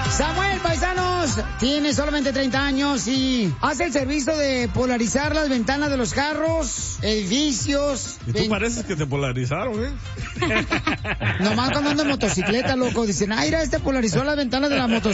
Samuel, paisanos, tiene solamente 30 años y hace el servicio de polarizar las ventanas de los carros, edificios. Y tú pareces que te polarizaron, ¿eh? Nomás cuando ando en motocicleta, loco, dicen, ay, mira, polarizó las ventanas de la motocicleta.